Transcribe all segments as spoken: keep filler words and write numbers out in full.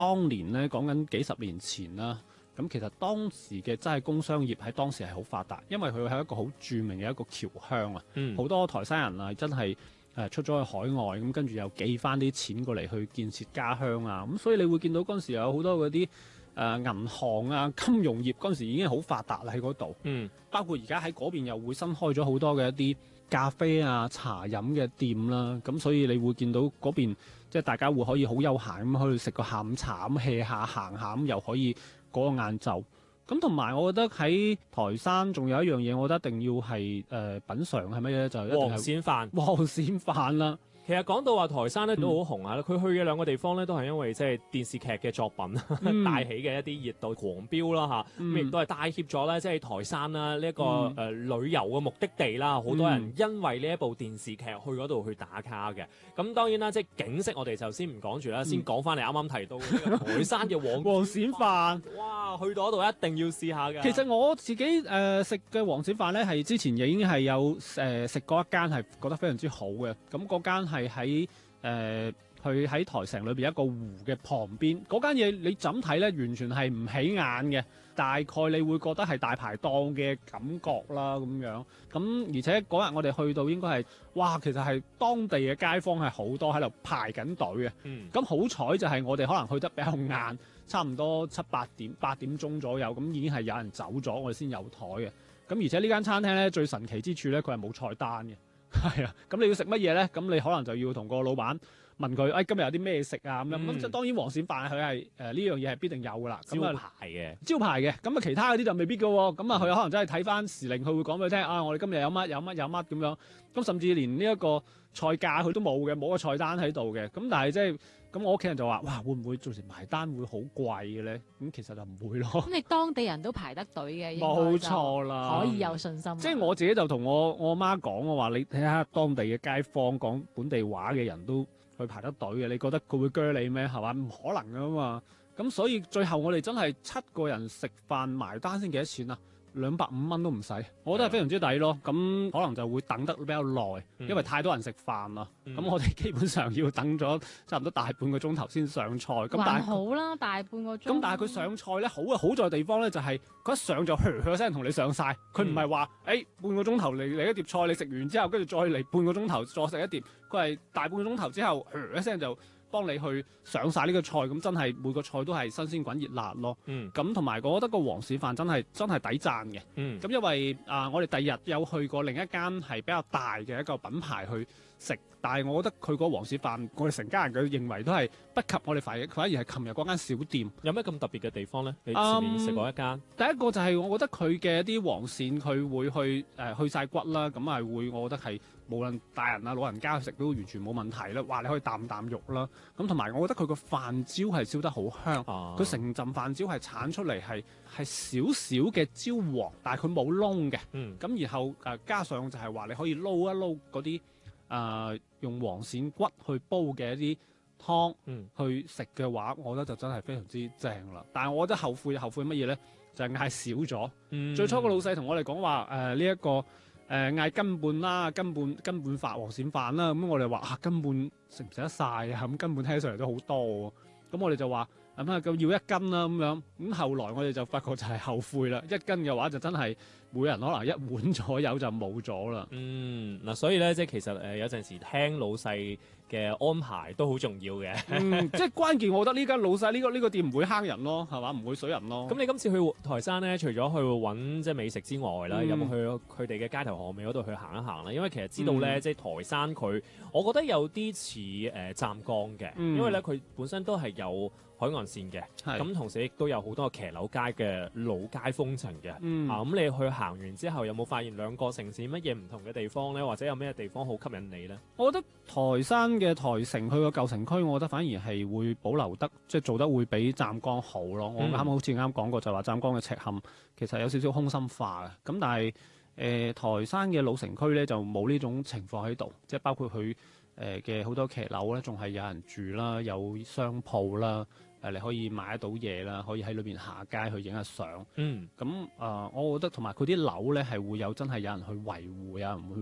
當年咧講緊幾十年前啦，咁其實當時嘅真係工商業喺當時係好發達，因為佢係一個好著名嘅一個僑鄉啊，好、嗯、多台山人啊真係誒出咗去海外，咁跟住又寄翻啲錢過嚟去建設家鄉啊，咁所以你會見到嗰陣時有好多嗰啲誒銀行啊、金融業嗰陣時已經好發達啦喺嗰度，嗯，包括而家喺嗰邊又會新開咗好多嘅一啲咖啡啊、茶飲嘅店啦，咁所以你會見到嗰邊即係大家會可以好悠閒咁去食個下午茶咁 hea 下行下咁又可以過個晏晝。咁同埋我覺得喺台山仲有一樣嘢，我覺得一定要係誒、呃、品嚐係乜嘢咧？就一定係黃鱔飯。 黃鱔飯啦。其實講到話台山咧都好紅啊，佢、嗯、去嘅兩個地方咧都係因為即係電視劇嘅作品、嗯、帶起嘅一啲熱度狂飆啦嚇，咁亦都係帶挈咗咧即係台山啦呢一個誒、嗯呃、旅遊嘅目的地啦，好多人因為呢一部電視劇去嗰度去打卡嘅。咁當然啦，即係景色我哋就先唔講住啦，先講翻你啱啱提到嘅呢個台山嘅黃黃鱔飯。 哇，去到嗰度一定要試下嘅。 其實我自己誒食嘅黃鱔飯咧，係之前已經係有誒食過一間係覺得非常之好嘅，咁嗰間係喺誒佢喺台城裏邊一個湖嘅旁邊，嗰間嘢你怎睇咧，完全係唔起眼嘅，大概你會覺得係大排檔嘅感覺啦咁樣。咁而且嗰日我哋去到應該係，哇，其實係當地嘅街坊係好多喺度排緊隊嘅。嗯。咁好彩就係我哋可能去得比較晏，差唔多七八點八點鐘左右，咁已經係有人走咗，我哋先有台嘅。咁而且呢間餐廳咧最神奇之處咧，佢係冇菜單嘅。係啊，咁你要食乜嘢咧？咁你可能就要同個老闆問佢，哎，今日有啲咩食啊？咁樣咁，即係當然黃鱔飯佢係誒呢樣嘢係必定有噶啦， 招牌嘅招牌嘅。咁啊，其他嗰啲就未必噶。咁啊，佢可能真係睇翻時令，佢會講俾你聽啊。我哋今日有乜有乜有乜咁樣。咁甚至連呢一個菜價佢都冇嘅，冇個菜單喺度嘅。咁但係即係咁，我屋企人就話：哇，會唔會做成埋單會好貴嘅咧？咁其實就唔會咯。 咁你當地人都排得隊嘅， 冇錯啦， 可以有信心。 即係我自己就同我我媽講，我話你睇下當地嘅街坊講本地話嘅人都去排得隊嘅，你覺得佢會鋸你咩？係嘛？唔可能噶嘛。咁所以最後我哋真係七個人食飯埋單先幾多錢啊？兩百五蚊都唔使，我覺得係非常之抵咯。咁可能就會等得比較耐，嗯、因為太多人食飯啦。咁、嗯、我哋基本上要等咗差唔多大半個鐘頭先上菜。咁但係好啦，大半個鐘。 咁但係佢上菜咧，好嘅好在地方咧就係佢一上就噓噓聲同你上晒。佢唔係話誒半個鐘頭嚟嚟一碟菜，你食完之後跟住再嚟半個鐘頭再食一碟。佢係大半個鐘頭之後噓一聲就幫你去上晒呢個菜，咁真係每個菜都係新鮮滾熱辣咯。咁同埋我覺得個黃鱔飯真係真係抵讚嘅。咁、嗯、因為啊、呃，我哋第二日有去過另一間係比較大嘅一個品牌去食，但係我覺得佢個黃鱔飯，我哋成家人佢認為都係不及我哋反反而係琴日嗰間小店。 有咩咁特別嘅地方咧？你前面食過一間、嗯， 第一個就係我覺得佢嘅一啲黃鱔佢會去誒、呃、去晒骨啦，咁係會我覺得係無論大人啊老人家去食都完全冇問題啦。哇，你可以啖啖肉啦。咁同埋我覺得佢個飯焦係燒得好香，佢成陣飯焦係鏟出嚟係係少少嘅焦黃，但係佢冇燶嘅。咁、嗯、然後誒、呃、加上就係話你可以撈一撈嗰啲誒用黃鱔骨去煲嘅一啲湯、嗯、去食嘅話，我覺得就真係非常之正啦。但係我覺得後悔後悔乜嘢咧？就係、是、嗌少咗、嗯。最初個老細同我哋講話誒呢一個。誒嗌斤半啦，斤半斤半飯黃鱔飯啦，咁我哋話啊斤半食唔食得晒啊？咁斤半聽起上嚟都好多喎，咁我哋就話咁啊，要一斤啦咁樣。咁後來我哋就發覺就係後悔啦，一斤嘅話就真係每人可能一碗左右就冇咗啦。 嗯，嗱，所以咧即係其實誒有陣時聽老細嘅安排都好重要嘅。 嗯，即係關鍵，我覺得呢間老細呢、呢個呢、呢個店唔會坑人咯，係嘛？唔會水人咯。 咁你今次去台山咧，除咗去揾即係美食之外啦、嗯，有冇去佢哋嘅街頭巷尾嗰度去行一行啦？因為其實知道咧、嗯，即係台山佢，我覺得有啲似誒湛江嘅，因為咧佢本身都係有海岸線嘅，咁同時亦都有好多騎樓街嘅老街風情嘅、嗯。啊，咁你去行完之後，有冇發現兩個城市乜嘢唔同嘅地方咧？或者有咩地方好吸引你咧？ 我覺得台山嘅台城去個舊城區，我覺得反而係會保留得，即係做得會比湛江好咯。嗯、我啱啱好似啱講過，就話湛江嘅赤坎其實有少少空心化嘅。咁但係誒、呃、台山嘅老城區咧就冇呢種情況喺度，即係包括佢誒嘅好多騎樓咧，仲係有人住啦，有商鋪啦。誒，你可以買得到嘢啦，可以喺裏邊下街去影下相。嗯，咁啊、呃，我覺得同埋佢啲樓咧係會有真係有人去維護，有人去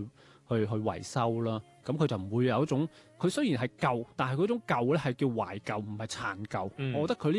去去維修啦。咁佢就唔會有一種，佢雖然係舊，但係嗰種舊咧係叫懷舊，唔係殘舊。 嗯我覺得佢呢